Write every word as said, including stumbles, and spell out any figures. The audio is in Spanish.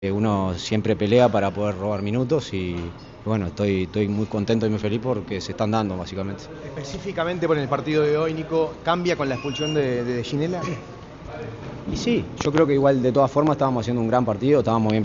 Uno siempre pelea para poder robar minutos y bueno, estoy, estoy muy contento y muy feliz porque se están dando básicamente. Específicamente por el partido de hoy, Nico, ¿cambia con la expulsión de, de Ginela? Y sí, yo creo que igual de todas formas estábamos haciendo un gran partido, estábamos bien